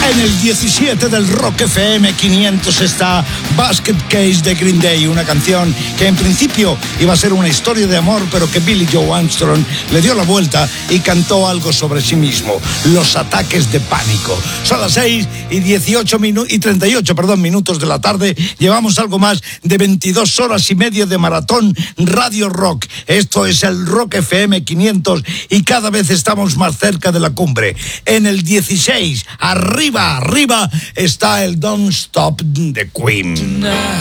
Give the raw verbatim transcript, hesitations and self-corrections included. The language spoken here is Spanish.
En el diecisiete del Rock F M quinientos está Basket Case de Green Day, una canción que en principio iba a ser una historia de amor, pero que Billy Joe Armstrong le dio la vuelta y cantó algo sobre sí mismo: los ataques de pánico. Son las seis y dieciocho minu- y treinta y ocho perdón, minutos de la tarde. Llevamos algo más de veintidós horas y media de maratón Radio Rock. Esto es el Rock F M quinientos y cada vez estamos más cerca de la cumbre. En el dieciséis, arriba, arriba, está el Don't Stop de Queen.